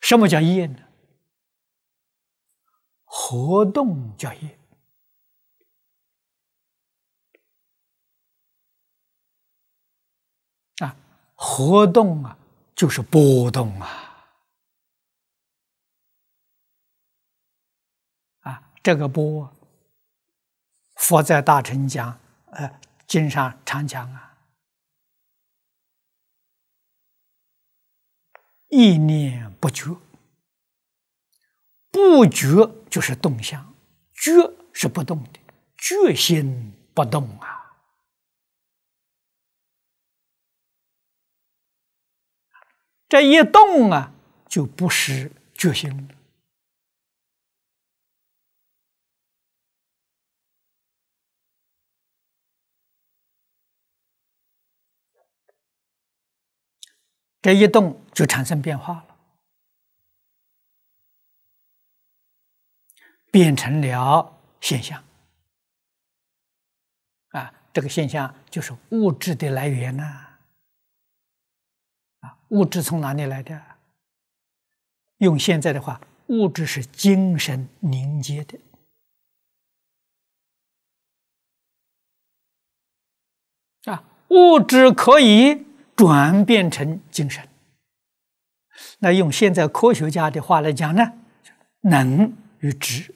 什么叫业呢？活动叫业。活动就是波动这个波，佛在大乘讲，经上常讲意念不觉，不觉就是动向，觉是不动的，觉心不动这一动就不是觉心了。这一动就产生变化了，变成了现象这个现象就是物质的来源物质从哪里来的？用现在的话，物质是精神凝结的物质可以转变成精神。那用现在科学家的话来讲呢，能与质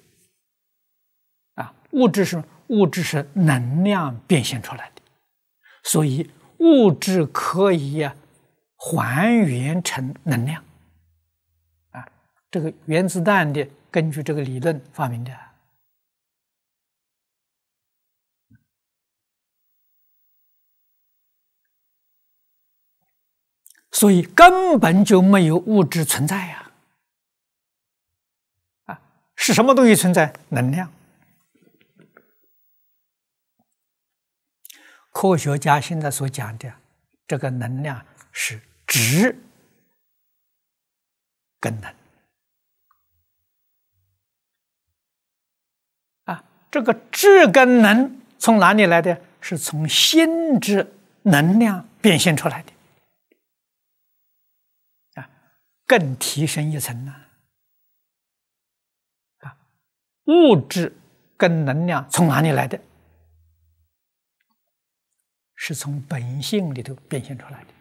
物质是能量变现出来的，所以物质可以还原成能量这个原子弹的根据这个理论发明的。所以根本就没有物质存在是什么东西存在？能量。科学家现在所讲的这个能量是质跟能这个质跟能从哪里来的？是从心之能量变现出来的更提升一层物质跟能量从哪里来的？是从本性里头变现出来的